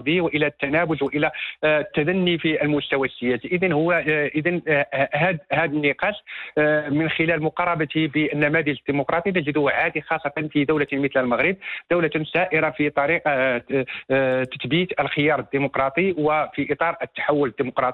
التراضي والى التنابز والى التدني في المستوى السياسي. اذا هو هذا النقاش من خلال مقاربته بالنماذج الديمقراطيه نجده عادي، خاصه في دوله مثل المغرب، دوله سائره في طريق تثبيت الخيار الديمقراطي وفي اطار التحول الديمقراطي.